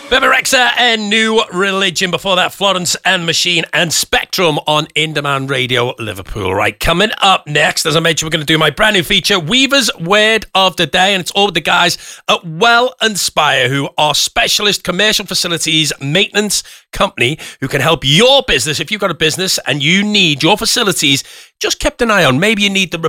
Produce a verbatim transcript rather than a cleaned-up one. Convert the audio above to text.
Bebe Rexha and New Religion. Before that, Florence and Machine and Spectrum on In Demand Radio Liverpool. Right, coming up next, as I mentioned, we're going to do my brand new feature, Weaver's Word of the Day, and it's all with the guys at Well Inspire, who are specialist commercial facilities maintenance company who can help your business. If you've got a business and you need your facilities just kept an eye on, maybe you need the